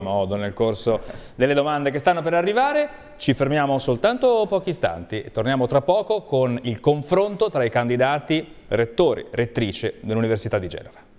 modo nel corso delle domande che stanno per arrivare. Ci fermiamo soltanto pochi istanti e torniamo tra poco con il confronto tra i candidati rettori, rettrici dell'Università di Genova.